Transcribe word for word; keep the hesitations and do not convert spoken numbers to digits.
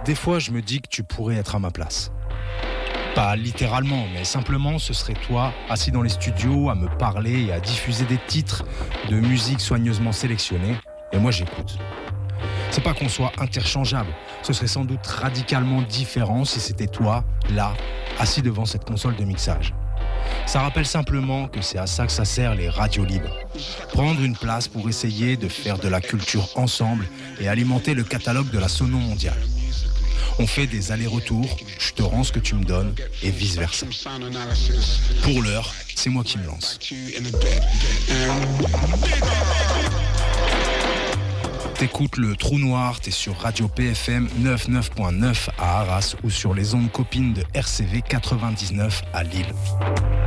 Des fois, je me dis que tu pourrais être à ma place. Pas littéralement, mais simplement, ce serait toi, assis dans les studios, à me parler et à diffuser des titres de musique soigneusement sélectionnés, et moi j'écoute. C'est pas qu'on soit interchangeable, ce serait sans doute radicalement différent si c'était toi, là, assis devant cette console de mixage. Ça rappelle simplement que c'est à ça que ça sert les radios libres. Prendre une place pour essayer de faire de la culture ensemble et alimenter le catalogue de la sono mondiale. On fait des allers-retours, je te rends ce que tu me donnes, et vice-versa. Pour l'heure, c'est moi qui me lance. T'écoutes le Trou Noir, t'es sur Radio P F M quatre-vingt-neuf point neuf à Arras ou sur les ondes copines de R C V quatre-vingt-dix-neuf à Lille.